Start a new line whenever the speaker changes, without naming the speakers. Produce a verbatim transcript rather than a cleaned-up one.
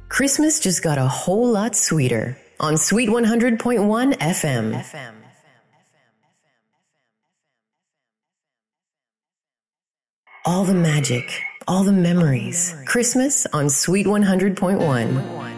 Christmas just got a whole lot sweeter on Sweet one hundred point one F M. All the magic, all the memories. Christmas on Sweet one hundred point one.